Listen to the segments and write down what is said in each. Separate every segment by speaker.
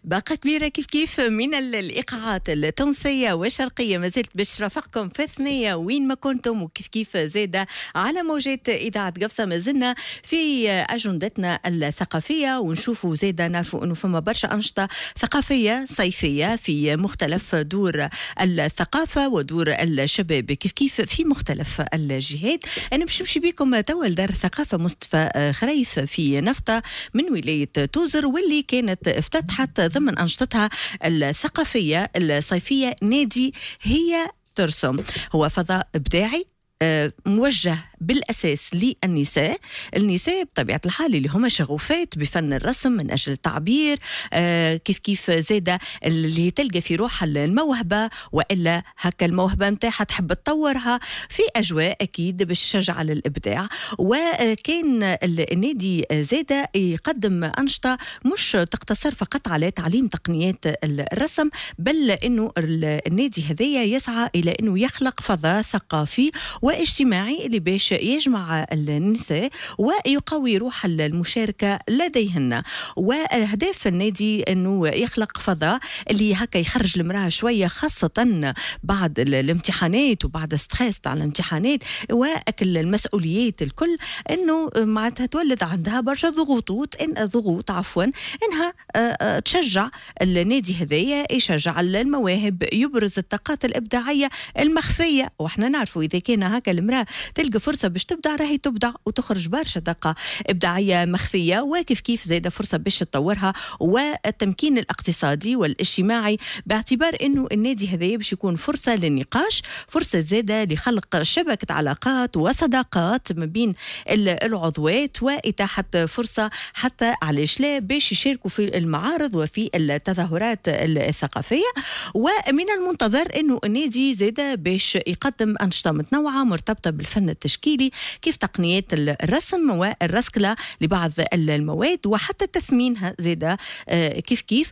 Speaker 1: باقة كبيرة كيف من الإيقاعات التونسية والشرقية. ما زلت باش رافقكم في ثنية وين ما كنتم، وكيف زادة على موجات إذاعة قفصة. ما زلنا في أجندتنا الثقافية، ونشوفوا زادة نعرفوا أنه فما برشا أنشطة ثقافية صيفية في مختلف دور الثقافة ودور الشباب كيف في مختلف الجهات. أنا باش نمشي بكم توا لدار الثقافة مصطفى خريف في نفطة من ولاية توزر، واللي كانت افتتحت ضمن أنشطتها الثقافية الصيفية نادي هي ترسم. هو فضاء إبداعي موجه بالأساس للنساء. النساء بطبيعة الحال اللي هم شغوفات بفن الرسم من أجل التعبير، كيف زادة اللي تلقى في روحها الموهبة، وإلا هكا الموهبة متاعها تحب تطورها في أجواء أكيد باش تشجع على الإبداع. وكان النادي زادة يقدم أنشطة مش تقتصر فقط على تعليم تقنيات الرسم، بل إنه النادي هذيا يسعى إلى إنه يخلق فضاء ثقافي واجتماعي اللي باش يجمع النساء ويقوي روح المشاركة لديهن. وأهداف النادي أنه يخلق فضاء اللي هكا يخرج المرأة شوية، خاصة بعد الامتحانات وبعد ستريس على الامتحانات وأكل المسؤوليات الكل، أنه معناتها تولد عندها برشا ضغوط إنها تشجع النادي هذايا، يشجع المواهب، يبرز الطاقات الإبداعية المخفية. وإحنا نعرفوا إذا كان هكا المرأة تلقى فرصة باش تبدع، راهي تبدع وتخرج برشا طاقة إبداعية مخفية، وكيف زايدة فرصة باش تطورها. والتمكين الاقتصادي والاجتماعي، باعتبار إنه النادي هذا باش يكون فرصة للنقاش، فرصة زادة لخلق شبكة علاقات وصداقات ما بين العضوات، وإتاحة فرصة حتى علاش لا باش يشاركوا في المعارض وفي التظاهرات الثقافية. ومن المنتظر إنه النادي زادة باش يقدم أنشطة متنوعة مرتبطة بالفن التشكيلي، كيف تقنيات الرسم والرسكلة لبعض المواد، وحتى تثمينها زادة كيف.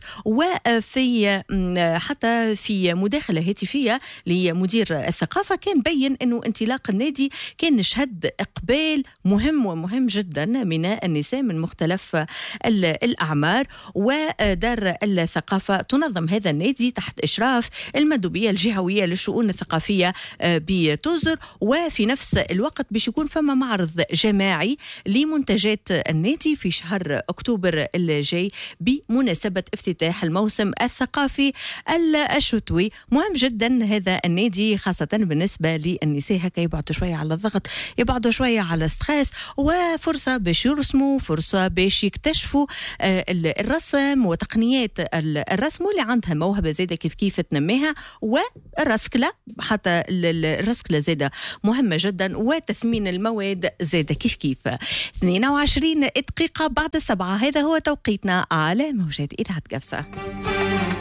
Speaker 1: وفي حتى في مداخلة هاتفية لمدير الثقافة كان بين أنه انطلاق النادي كان نشهد إقبال مهم جدا من النساء من مختلف الأعمار. ودار الثقافة تنظم هذا النادي تحت إشراف المندوبية الجهوية للشؤون الثقافية بتوزر، وفي نفس الوقت باش يكون فما معرض جماعي لمنتجات النادي في شهر أكتوبر الجاي بمناسبة افتتاح الموسم الثقافي الشتوي. مهم جدا هذا النادي خاصة بالنسبة للنساء، هكا يبعدوا شوية على الضغط، يبعدوا شوية على الستريس، وفرصة باش يرسموا، فرصة باش يكتشفوا الرسم وتقنيات الرسم، واللي عندها موهبة زادة كيف تنميها. والرسكلة، حتى الرسكلة زادة مهمة جدا، وتثمين المواد زادة كيف 22 دقيقة بعد 7. هذا هو توقيتنا على موجات إذاعة قفصة.